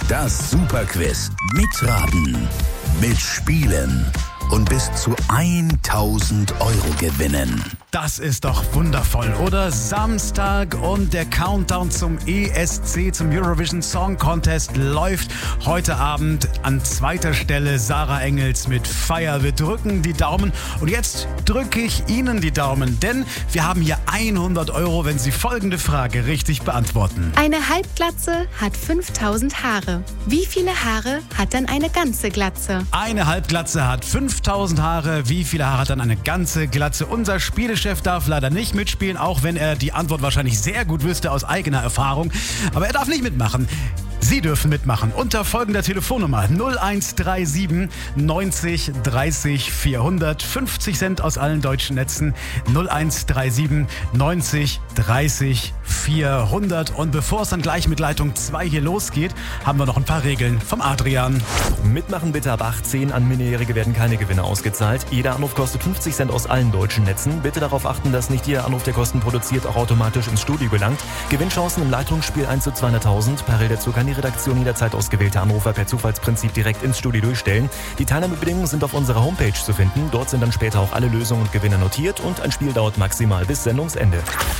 Das Superquiz. Mitraten, mitspielen und bis zu 1.000 Euro gewinnen. Das ist doch wundervoll, oder? Samstag und der Countdown zum ESC, zum Eurovision Song Contest läuft. Heute Abend an zweiter Stelle Sarah Engels mit Fire. Wir drücken die Daumen und jetzt drücke ich Ihnen die Daumen, denn wir haben hier 100 Euro, wenn Sie folgende Frage richtig beantworten. Eine Halbglatze hat 5.000 Haare. Wie viele Haare hat dann eine ganze Glatze? Eine Halbglatze hat 5.000 Haare. Wie viele Haare hat dann eine ganze Glatze? Unser Spielechef darf leider nicht mitspielen, auch wenn er die Antwort wahrscheinlich sehr gut wüsste aus eigener Erfahrung. Aber er darf nicht mitmachen. Sie dürfen mitmachen unter folgender Telefonnummer 0137 90 30 400, 50 Cent aus allen deutschen Netzen, 0137 90 30 400. Und bevor es dann gleich mit Leitung 2 hier losgeht, haben wir noch ein paar Regeln vom Adrian. Mitmachen bitte ab 18, an Minderjährige werden keine Gewinne ausgezahlt. Jeder Anruf kostet 50 Cent aus allen deutschen Netzen. Bitte darauf achten, dass nicht jeder Anruf, der Kosten produziert, auch automatisch ins Studio gelangt. Gewinnchancen im Leitungsspiel 1 zu 200.000. Parallel dazu kann die Redaktion jederzeit ausgewählte Anrufer per Zufallsprinzip direkt ins Studio durchstellen. Die Teilnahmebedingungen sind auf unserer Homepage zu finden. Dort sind dann später auch alle Lösungen und Gewinne notiert und ein Spiel dauert maximal bis Sendungsende.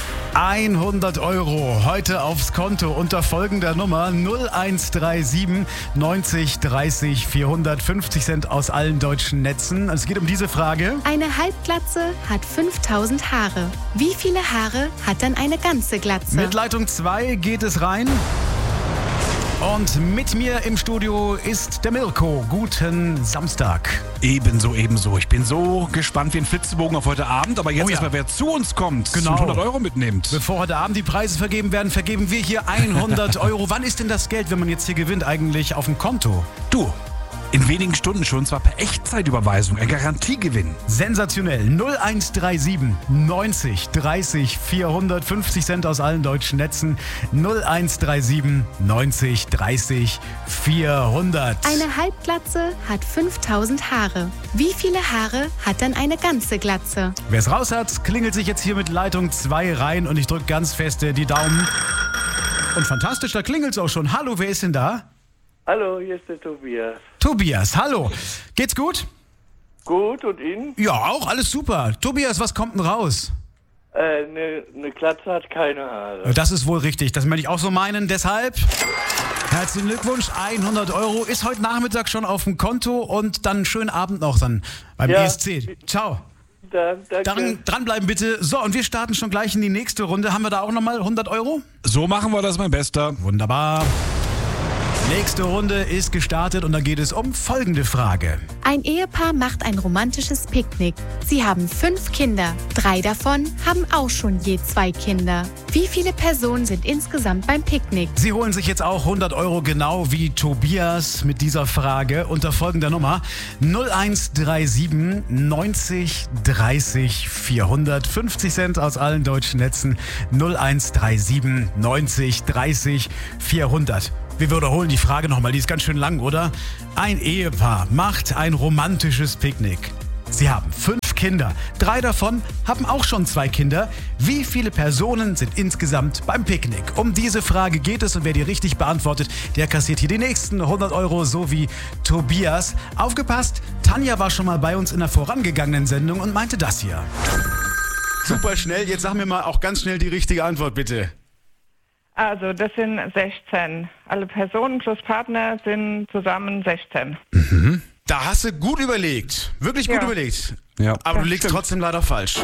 100 Euro heute aufs Konto unter folgender Nummer 0137 90 30 400, 50 Cent aus allen deutschen Netzen. Es geht um diese Frage. Eine Halbglatze hat 5.000 Haare. Wie viele Haare hat dann eine ganze Glatze? Mit Leitung 2 geht es rein. Und mit mir im Studio ist der Mirko. Guten Samstag. Ebenso. Ich bin so gespannt wie ein Flitzebogen auf heute Abend. Aber jetzt erstmal, wer zu uns kommt und 100 Euro mitnimmt. Bevor heute Abend die Preise vergeben werden, vergeben wir hier 100 Euro. Wann ist denn das Geld, wenn man jetzt hier gewinnt, eigentlich auf dem Konto? Du, in wenigen Stunden schon, zwar per Echtzeitüberweisung, ein Garantiegewinn. Sensationell. 0137 90 30 400, 50 Cent aus allen deutschen Netzen. 0137 90 30 400. Eine Halbglatze hat 5.000 Haare. Wie viele Haare hat dann eine ganze Glatze? Wer es raus hat, klingelt sich jetzt hier mit Leitung 2 rein und ich drücke ganz feste die Daumen. Und fantastisch, da klingelt es auch schon. Hallo, wer ist denn da? Hallo, hier ist der Tobias. Tobias, hallo. Geht's gut? Gut, und Ihnen? Ja, auch alles super. Tobias, was kommt denn raus? Eine Glatze hat keine Haare. Das ist wohl richtig, das möchte ich auch so meinen. Deshalb herzlichen Glückwunsch, 100 Euro ist heute Nachmittag schon auf dem Konto und dann einen schönen Abend noch dann beim ESC. Ciao. Danke. Dranbleiben bitte. So, und wir starten schon gleich in die nächste Runde. Haben wir da auch nochmal 100 Euro? So machen wir das, mein Bester. Wunderbar. Nächste Runde ist gestartet und da geht es um folgende Frage. Ein Ehepaar macht ein romantisches Picknick. Sie haben 5 Kinder. 3 davon haben auch schon je 2 Kinder. Wie viele Personen sind insgesamt beim Picknick? Sie holen sich jetzt auch 100 Euro genau wie Tobias mit dieser Frage unter folgender Nummer 0137 90 30 400, 50 Cent aus allen deutschen Netzen 0137 90 30 400. Wir wiederholen die Frage nochmal, die ist ganz schön lang, oder? Ein Ehepaar macht ein romantisches Picknick. Sie haben 5 Kinder. 3 davon haben auch schon 2 Kinder. Wie viele Personen sind insgesamt beim Picknick? Um diese Frage geht es und wer die richtig beantwortet, der kassiert hier die nächsten 100 Euro, so wie Tobias. Aufgepasst, Tanja war schon mal bei uns in der vorangegangenen Sendung und meinte das hier. Super schnell, jetzt sag mir mal auch ganz schnell die richtige Antwort, bitte. Also das sind 16. Alle Personen plus Partner sind zusammen 16. Mhm. Da hast du gut überlegt. Wirklich gut überlegt. Ja. Aber du liegst trotzdem leider falsch.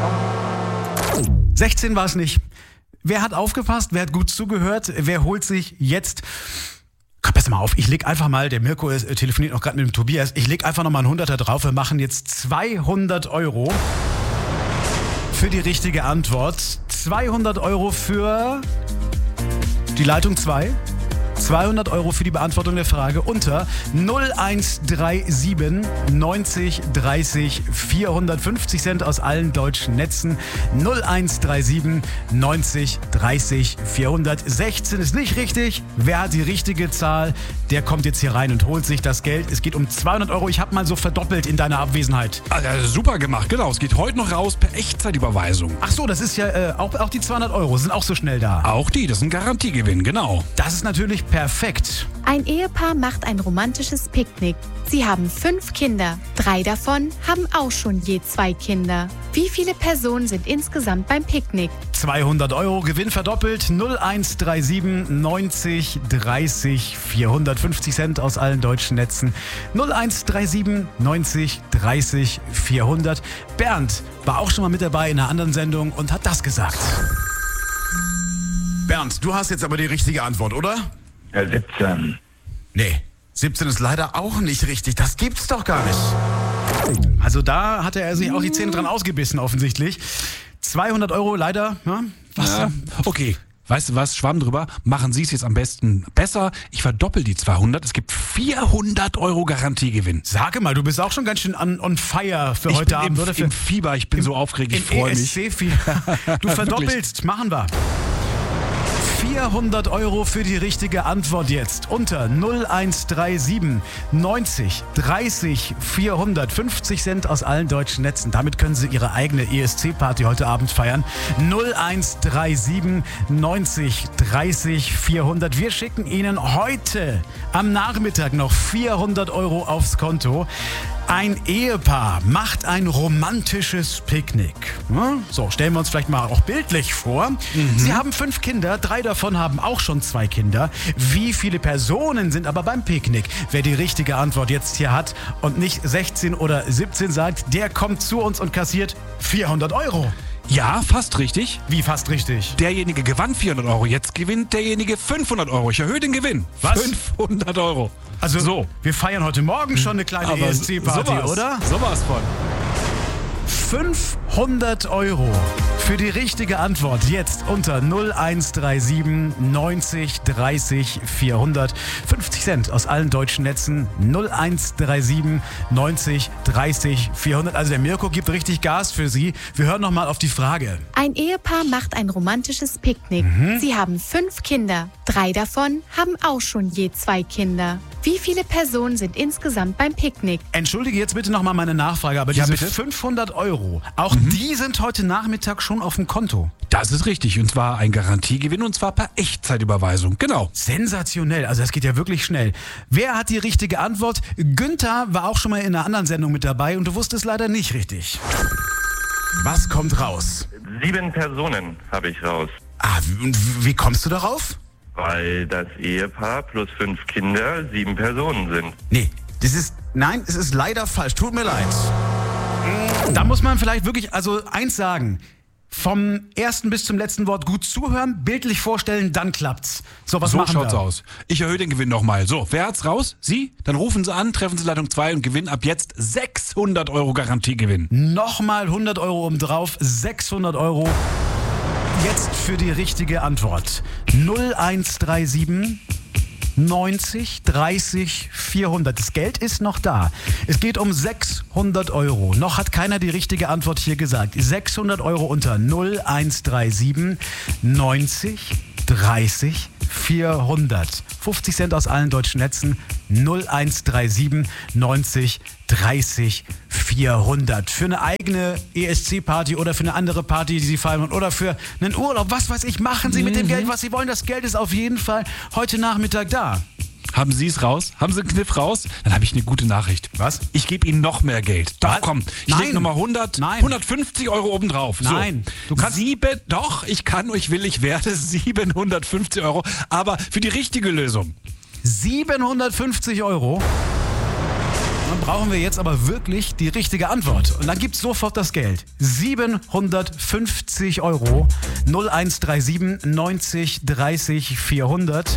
16 war es nicht. Wer hat aufgepasst? Wer hat gut zugehört? Wer holt sich jetzt... Komm, pass mal auf. Ich leg einfach mal, der Mirko telefoniert noch gerade mit dem Tobias. Ich leg einfach nochmal einen 100er drauf. Wir machen jetzt 200 Euro für die richtige Antwort. 200 Euro für... die Leitung 2, 200 Euro für die Beantwortung der Frage unter 0137 90 30 450 Cent aus allen deutschen Netzen. 0137 90 30 416 ist nicht richtig. Wer hat die richtige Zahl, der kommt jetzt hier rein und holt sich das Geld. Es geht um 200 Euro. Ich habe mal so verdoppelt in deiner Abwesenheit. Also, super gemacht, genau. Es geht heute noch raus per Echtzeitüberweisung. Ach so, das ist ja auch die 200 Euro sind auch so schnell da. Auch die, das ist ein Garantiegewinn, genau. Das ist natürlich perfekt. Ein Ehepaar macht ein romantisches Picknick. Sie haben 5 Kinder. 3 davon haben auch schon je 2 Kinder. Wie viele Personen sind insgesamt beim Picknick? 200 Euro Gewinn verdoppelt. 0137 90 30 450 Cent aus allen deutschen Netzen. 0137 90 30 400. Bernd war auch schon mal mit dabei in einer anderen Sendung und hat das gesagt. Bernd, du hast jetzt aber die richtige Antwort, oder? Ja, 17. Nee, 17 ist leider auch nicht richtig. Das gibt's doch gar nicht. Also da hatte er sich auch die Zähne dran ausgebissen offensichtlich. 200 Euro leider. Ja, was? Ja, okay. Weißt du was, Schwamm drüber, machen Sie es jetzt am besten besser. Ich verdoppel die 200, es gibt 400 Euro Garantiegewinn. Sage mal, du bist auch schon ganz schön on fire für heute Abend, oder? Im Fieber, ich bin so aufgeregt, ich freue mich. ESC-Fieber. Du verdoppelst, machen wir. 400 Euro für die richtige Antwort jetzt unter 0137 90 30 450 Cent aus allen deutschen Netzen. Damit können Sie Ihre eigene ESC-Party heute Abend feiern. 0137 90 30 400. Wir schicken Ihnen heute am Nachmittag noch 400 Euro aufs Konto. Ein Ehepaar macht ein romantisches Picknick. So, stellen wir uns vielleicht mal auch bildlich vor. Sie haben 5 Kinder, 3 davon haben auch schon 2 Kinder. Wie viele Personen sind aber beim Picknick? Wer die richtige Antwort jetzt hier hat und nicht 16 oder 17 sagt, der kommt zu uns und kassiert 400 Euro. Ja, fast richtig. Wie fast richtig? Derjenige gewann 400 Euro, jetzt gewinnt derjenige 500 Euro. Ich erhöhe den Gewinn. Was? 500 Euro. Also, so. Wir feiern heute Morgen schon eine kleine ESC-Party, oder? Sowas von. 500 Euro für die richtige Antwort jetzt unter 0137 90 30 400. 50 Cent aus allen deutschen Netzen. 0137 90 30 400. Also der Mirko gibt richtig Gas für Sie. Wir hören nochmal auf die Frage. Ein Ehepaar macht ein romantisches Picknick. Sie haben 5 Kinder. 3 davon haben auch schon je 2 Kinder. Wie viele Personen sind insgesamt beim Picknick? Entschuldige jetzt bitte nochmal meine Nachfrage, aber Ja, diese bitte? 500 Euro, auch die sind heute Nachmittag schon auf dem Konto. Das ist richtig. Und zwar ein Garantiegewinn und zwar per Echtzeitüberweisung. Genau. Sensationell, also das geht ja wirklich schnell. Wer hat die richtige Antwort? Günther war auch schon mal in einer anderen Sendung mit dabei und du wusstest leider nicht richtig. Was kommt raus? 7 Personen habe ich raus. Und wie kommst du darauf? Weil das Ehepaar plus 5 Kinder 7 Personen sind. Nee, es ist leider falsch. Tut mir leid. Da muss man vielleicht wirklich, eins sagen. Vom ersten bis zum letzten Wort gut zuhören, bildlich vorstellen, dann klappt's. So, was machen wir? So schaut's aus. Ich erhöhe den Gewinn nochmal. So, wer hat's raus? Sie? Dann rufen Sie an, treffen Sie Leitung 2 und gewinnen ab jetzt 600 Euro Garantiegewinn. Nochmal 100 Euro obendrauf, 600 Euro. Jetzt für die richtige Antwort. 0137 90 30 400. Das Geld ist noch da. Es geht um 600 Euro. Noch hat keiner die richtige Antwort hier gesagt. 600 Euro unter 0137 90 30 400. 50 Cent aus allen deutschen Netzen. 0137 90 30 400. Für eine eigene ESC-Party oder für eine andere Party, die Sie feiern oder für einen Urlaub. Was weiß ich, machen Sie mit dem Geld, was Sie wollen. Das Geld ist auf jeden Fall heute Nachmittag da. Haben Sie es raus? Haben Sie einen Kniff raus? Dann habe ich eine gute Nachricht. Was? Ich gebe Ihnen noch mehr Geld. Doch, Was? komm. Ich lege nochmal 150 Euro obendrauf. Nein. So. Du kannst... Doch, ich kann, ich will, ich werde 750 Euro. Aber für die richtige Lösung. 750 Euro. Dann brauchen wir jetzt aber wirklich die richtige Antwort. Und dann gibt's sofort das Geld. 750 Euro. 0137 90 30 400.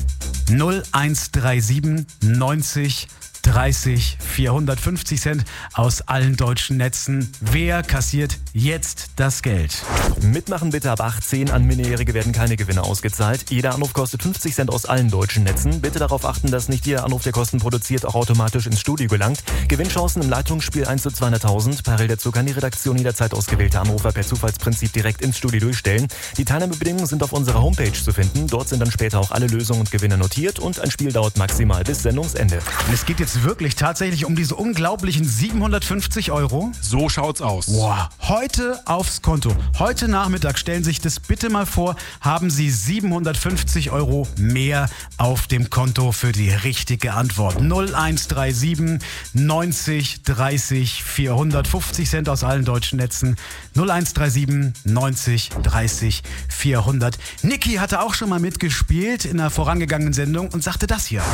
0137 90 30 450 Cent aus allen deutschen Netzen. Wer kassiert jetzt das Geld? Mitmachen bitte ab 18. An Minderjährige werden keine Gewinne ausgezahlt. Jeder Anruf kostet 50 Cent aus allen deutschen Netzen. Bitte darauf achten, dass nicht Ihr Anruf, der Kosten produziert, auch automatisch ins Studio gelangt. Gewinnchancen im Leitungsspiel 1 zu 200.000. Parallel dazu kann die Redaktion jederzeit ausgewählte Anrufer per Zufallsprinzip direkt ins Studio durchstellen. Die Teilnahmebedingungen sind auf unserer Homepage zu finden. Dort sind dann später auch alle Lösungen und Gewinne notiert und ein Spiel dauert maximal bis Sendungsende. Und es geht jetzt es wirklich tatsächlich um diese unglaublichen 750 Euro? So schaut's aus. Boah, heute aufs Konto. Heute Nachmittag, stellen Sie sich das bitte mal vor, haben Sie 750 Euro mehr auf dem Konto für die richtige Antwort. 0137 90 30 400, 50 Cent aus allen deutschen Netzen. 0137 90 30 400. Niki hatte auch schon mal mitgespielt in einer vorangegangenen Sendung und sagte das hier.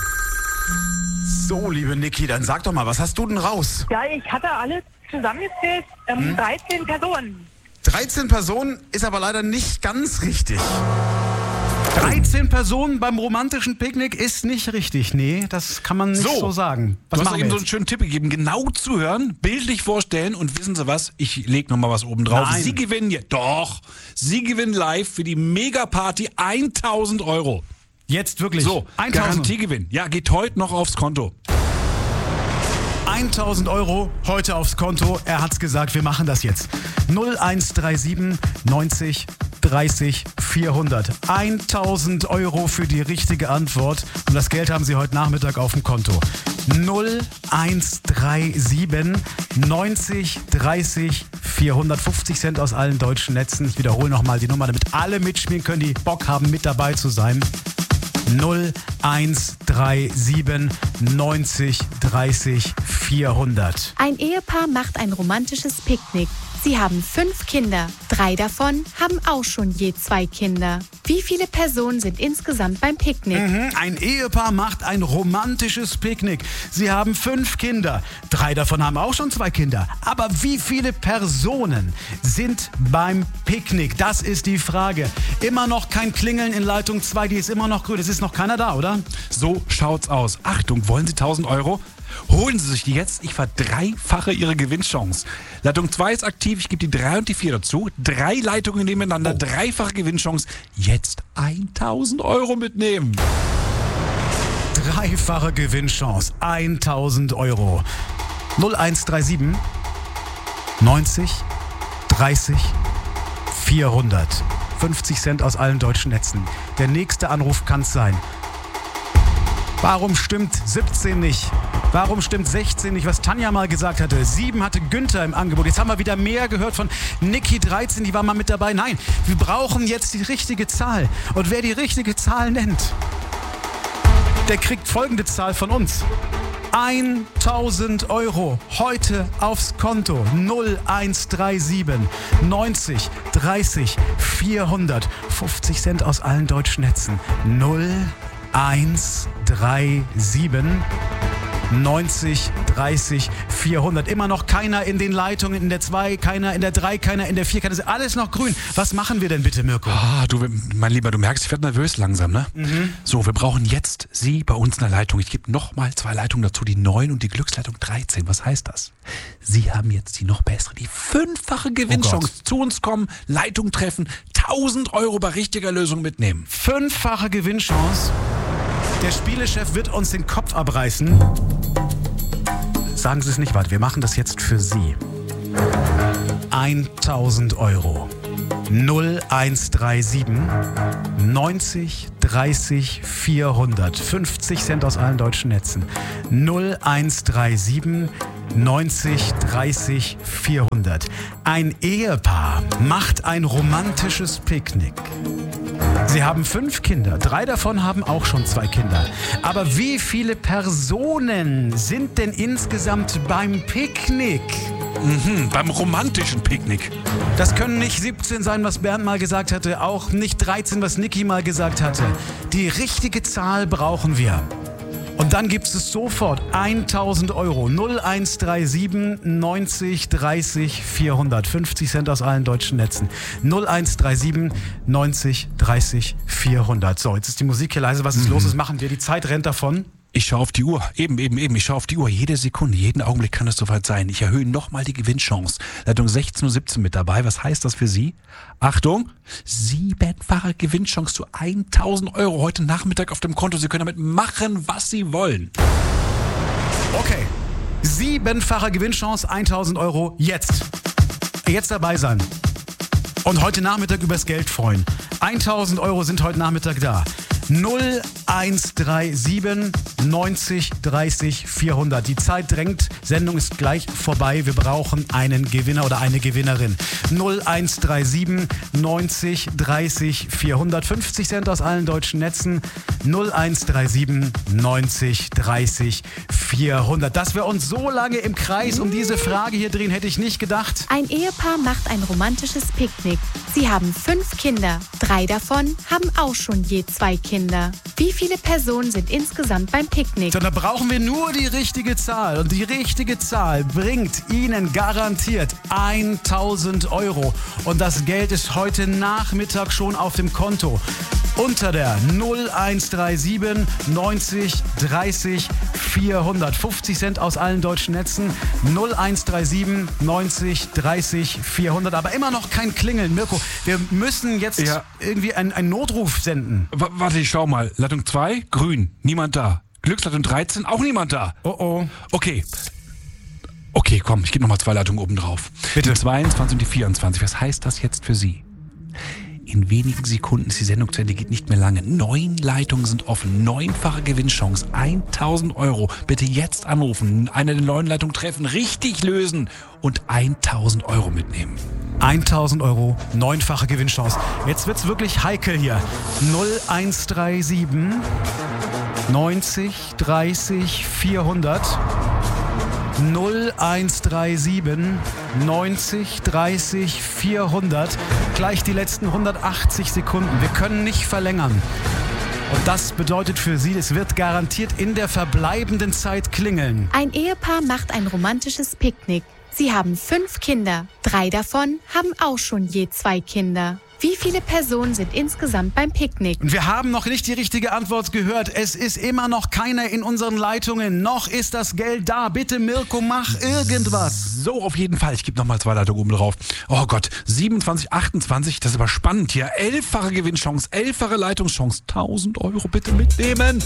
So, liebe Niki, dann sag doch mal, was hast du denn raus? Ja, ich hatte alle zusammengezählt, 13 Personen. 13 Personen ist aber leider nicht ganz richtig. 13 Personen beim romantischen Picknick ist nicht richtig. Nee, das kann man nicht so sagen. Was Du hast machen doch wir eben so jetzt? einen schönen Tipp gegeben. Genau zuhören, bildlich vorstellen und wissen Sie was? Ich lege nochmal was oben drauf. Nein. Sie gewinnen Sie gewinnen live für die Megaparty 1000 Euro. Jetzt wirklich. So, 1000. Garantiegewinn. Ja, geht heute noch aufs Konto. 1000 Euro heute aufs Konto. Er hat's gesagt, wir machen das jetzt. 0137 90 30 400. 1000 Euro für die richtige Antwort. Und das Geld haben Sie heute Nachmittag auf dem Konto. 0137 90 30 400. 50 Cent aus allen deutschen Netzen. Ich wiederhole nochmal die Nummer, damit alle mitspielen können, die Bock haben, mit dabei zu sein. 0137 90 30 400. Ein Ehepaar macht ein romantisches Picknick. Sie haben 5 Kinder. 3 davon haben auch schon je 2 Kinder. Wie viele Personen sind insgesamt beim Picknick? Ein Ehepaar macht ein romantisches Picknick. Sie haben 5 Kinder. 3 davon haben auch schon 2 Kinder. Aber wie viele Personen sind beim Picknick? Das ist die Frage. Immer noch kein Klingeln in Leitung 2, die ist immer noch grün. Es ist noch keiner da, oder? So schaut's aus. Achtung, wollen Sie 1000 Euro? Holen Sie sich die jetzt. Ich verdreifache Ihre Gewinnchance. Leitung 2 ist aktiv. Ich gebe die 3 und die 4 dazu. 3 Leitungen nebeneinander. Dreifache Gewinnchance. Jetzt 1000 Euro mitnehmen. Dreifache Gewinnchance. 1000 Euro. 0137 90 30 400. 50 Cent aus allen deutschen Netzen. Der nächste Anruf kann's sein. Warum stimmt 17 nicht? Warum stimmt 16 nicht, was Tanja mal gesagt hatte? 7 hatte Günther im Angebot. Jetzt haben wir wieder mehr gehört von Niki 13, die war mal mit dabei. Nein, wir brauchen jetzt die richtige Zahl. Und wer die richtige Zahl nennt, der kriegt folgende Zahl von uns. 1000 Euro heute aufs Konto. 0137 90 30 400. 50 Cent aus allen deutschen Netzen. 0137 90 30 400. Immer noch keiner in den Leitungen, in der 2, keiner in der 3, keiner in der 4, keiner. Alles noch grün. Was machen wir denn bitte, Mirko? Du, mein Lieber, du merkst, ich werde nervös langsam, ne? So, wir brauchen jetzt Sie bei uns in der Leitung. Ich gebe nochmal 2 Leitungen dazu, die 9 und die Glücksleitung 13. Was heißt das? Sie haben jetzt die noch bessere, die 5-fache Gewinnchance. Zu uns kommen, Leitung treffen, 1000 Euro bei richtiger Lösung mitnehmen. 5-fache Gewinnchance. Der Spielechef wird uns den Kopf abreißen. Sagen Sie es nicht weiter, wir machen das jetzt für Sie. 1000 Euro. 0137 90 30 400. 50 Cent aus allen deutschen Netzen. 0137 90 30 400. Ein Ehepaar macht ein romantisches Picknick. Sie haben 5 Kinder. 3 davon haben auch schon 2 Kinder. Aber wie viele Personen sind denn insgesamt beim Picknick? Beim romantischen Picknick. Das können nicht 17 sein, was Bernd mal gesagt hatte, auch nicht 13, was Niki mal gesagt hatte. Die richtige Zahl brauchen wir. Und dann gibt es sofort 1000 Euro. 0137 90 30 400. 50 Cent aus allen deutschen Netzen. 0137 90 30 400. So, jetzt ist die Musik hier leise. Was ist los? Was machen wir? Die Zeit rennt davon. Ich schaue auf die Uhr. Eben. Ich schaue auf die Uhr. Jede Sekunde, jeden Augenblick kann es soweit sein. Ich erhöhe nochmal die Gewinnchance. Leitung 16:17 mit dabei. Was heißt das für Sie? Achtung, 7-fache Gewinnchance zu 1000 Euro heute Nachmittag auf dem Konto. Sie können damit machen, was Sie wollen. Okay. 7-fache Gewinnchance, 1000 Euro jetzt. Jetzt dabei sein. Und heute Nachmittag übers Geld freuen. 1000 Euro sind heute Nachmittag da. 0137 0137 90 30 400. Die Zeit drängt, Sendung ist gleich vorbei. Wir brauchen einen Gewinner oder eine Gewinnerin. 0137 90 30 400. 50 Cent aus allen deutschen Netzen. 0137 90 30 400. Dass wir uns so lange im Kreis um diese Frage hier drehen, hätte ich nicht gedacht. Ein Ehepaar macht ein romantisches Picknick. Sie haben 5 Kinder. 3 davon haben auch schon je 2 Kinder. Wie viele Personen sind insgesamt beim Picknick? So, da brauchen wir nur die richtige Zahl. Und die richtige Zahl bringt Ihnen garantiert 1.000 Euro. Und das Geld ist heute Nachmittag schon auf dem Konto. Unter der 0137 90 30 400. 50 Cent aus allen deutschen Netzen. 0137 90 30 400. Aber immer noch kein Klingeln. Mirko, wir müssen jetzt irgendwie einen Notruf senden. Warte, ich schau mal. Leitung 2, grün, niemand da. Glücksleitung 13, auch niemand da. Oh. Okay, komm, ich gebe nochmal 2 Leitungen oben drauf. Bitte. Die 22 und die 24. Was heißt das jetzt für Sie? In wenigen Sekunden ist die Sendung zu Ende, geht nicht mehr lange. 9 Leitungen sind offen, 9-fache Gewinnchance, 1.000 Euro. Bitte jetzt anrufen, eine der 9 Leitungen treffen, richtig lösen und 1.000 Euro mitnehmen. 1.000 Euro, 9-fache Gewinnchance. Jetzt wird's wirklich heikel hier. 0137 90 30 400. 0137 90 30 400. Gleich die letzten 180 Sekunden. Wir können nicht verlängern. Und das bedeutet für Sie, es wird garantiert in der verbleibenden Zeit klingeln. Ein Ehepaar macht ein romantisches Picknick. Sie haben 5 Kinder. 3 davon haben auch schon je 2 Kinder. Wie viele Personen sind insgesamt beim Picknick? Und wir haben noch nicht die richtige Antwort gehört. Es ist immer noch keiner in unseren Leitungen. Noch ist das Geld da. Bitte, Mirko, mach irgendwas. So, auf jeden Fall. Ich gebe nochmal 2 Leitungen oben drauf. Oh Gott, 27, 28, das ist aber spannend hier. 11-fache Gewinnchance, 11-fache Leitungschance. 1.000 Euro bitte mitnehmen.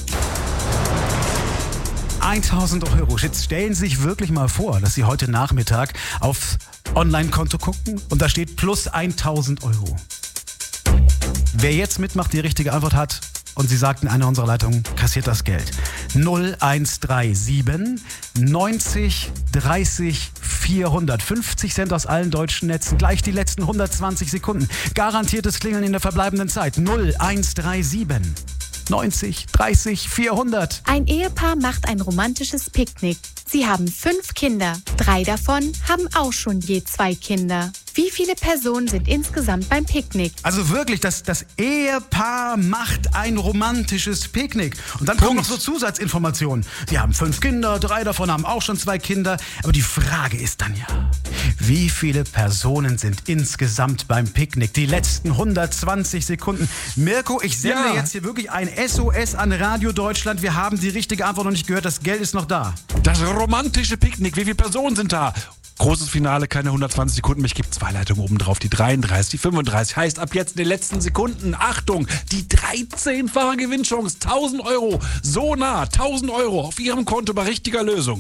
1.000 Euro. Jetzt stellen Sie sich wirklich mal vor, dass Sie heute Nachmittag aufs Online-Konto gucken und da steht plus 1.000 Euro. Wer jetzt mitmacht, die richtige Antwort hat und Sie sagt in einer unserer Leitungen, kassiert das Geld. 0137 90 30 400. 50 Cent aus allen deutschen Netzen. Gleich die letzten 120 Sekunden. Garantiertes Klingeln in der verbleibenden Zeit. 0137 90 30 400. Ein Ehepaar macht ein romantisches Picknick. Sie haben 5 Kinder. 3 davon haben auch schon je 2 Kinder. Wie viele Personen sind insgesamt beim Picknick? Also wirklich, das Ehepaar macht ein romantisches Picknick. Und dann kommen noch so Zusatzinformationen. Sie haben 5 Kinder, 3 davon haben auch schon 2 Kinder. Aber die Frage ist dann ja, wie viele Personen sind insgesamt beim Picknick? Die letzten 120 Sekunden. Mirko, ich sende jetzt hier wirklich ein SOS an Radio Deutschland. Wir haben die richtige Antwort noch nicht gehört. Das Geld ist noch da. Das romantische Picknick, wie viele Personen sind da? Großes Finale, keine 120 Sekunden. Ich gebe 2 Leitungen oben drauf. Die 33, die 35. Heißt ab jetzt in den letzten Sekunden, Achtung, die 13-fache Gewinnchance. 1.000 Euro. So nah. 1.000 Euro auf Ihrem Konto bei richtiger Lösung.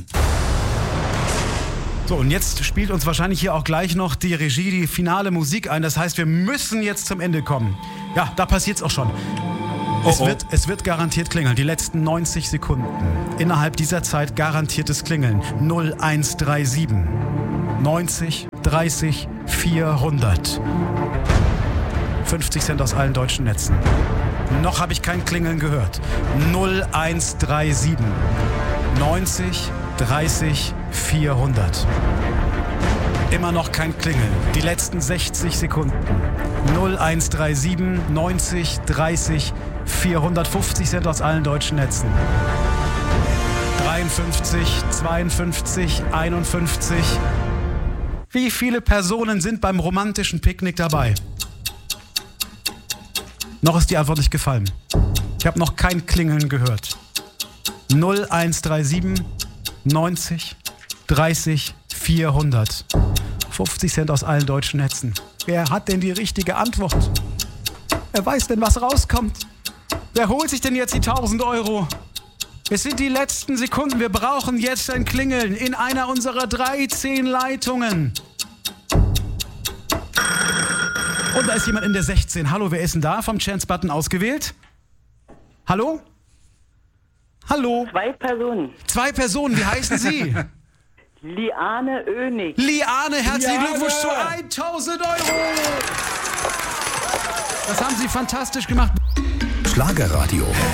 So, und jetzt spielt uns wahrscheinlich hier auch gleich noch die Regie die finale Musik ein. Das heißt, wir müssen jetzt zum Ende kommen. Ja, da passiert's auch schon. Es wird garantiert klingeln. Die letzten 90 Sekunden. Innerhalb dieser Zeit garantiertes Klingeln. 0137 90 30 400. 50 Cent aus allen deutschen Netzen. Noch habe ich kein Klingeln gehört. 0137 90 30 400. Immer noch kein Klingeln. Die letzten 60 Sekunden. 0137 90 30 450 Cent aus allen deutschen Netzen. 53, 52, 51. Wie viele Personen sind beim romantischen Picknick dabei? Noch ist die Antwort nicht gefallen. Ich habe noch kein Klingeln gehört. 0137 90 30 400. 50 Cent aus allen deutschen Netzen. Wer hat denn die richtige Antwort? Wer weiß denn, was rauskommt? Wer holt sich denn jetzt die 1.000 Euro? Es sind die letzten Sekunden. Wir brauchen jetzt ein Klingeln in einer unserer 13 Leitungen. Und da ist jemand in der 16. Hallo, wer ist denn da? Vom Chance-Button ausgewählt? Hallo? Hallo? 2 Personen. 2 Personen, wie heißen Sie? Liane Oenig. Liane, herzlichen Glückwunsch zu 1.000 Euro. Das haben Sie fantastisch gemacht. Schlagerradio.